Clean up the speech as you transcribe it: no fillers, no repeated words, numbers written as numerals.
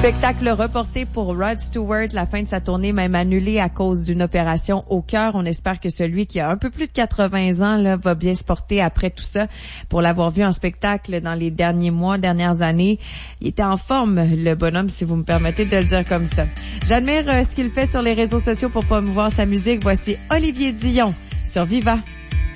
Spectacle reporté pour Rod Stewart, la fin de sa tournée même annulée à cause d'une opération au cœur. On espère que celui qui a un peu plus de 80 ans là va bien se porter après tout ça. Pour l'avoir vu en spectacle dans les derniers mois, dernières années, il était en forme, le bonhomme, si vous me permettez de le dire comme ça. J'admire ce qu'il fait sur les réseaux sociaux pour promouvoir sa musique. Voici Olivier Dion sur Viva.